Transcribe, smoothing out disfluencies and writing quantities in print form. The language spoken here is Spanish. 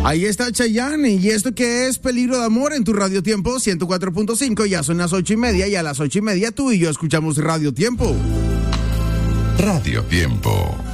Ahí está Chayanne, y esto que es Peligro de Amor en tu Radio Tiempo 104.5, ya son las 8:30 y a las 8:30 tú y yo escuchamos Radio Tiempo. Radio Tiempo.